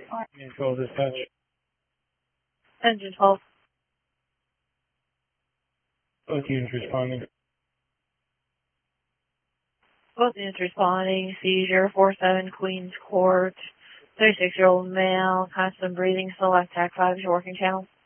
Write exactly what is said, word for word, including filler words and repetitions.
Control dispatch. Engine twelve. Both units responding. Both units responding. Seizure four seven Queens Court. thirty-six-year-old male. Constant breathing. Select TAC five is your working channel.